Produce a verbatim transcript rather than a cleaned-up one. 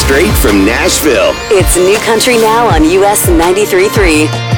straight from Nashville. It's New Country Now on U S ninety-three point three.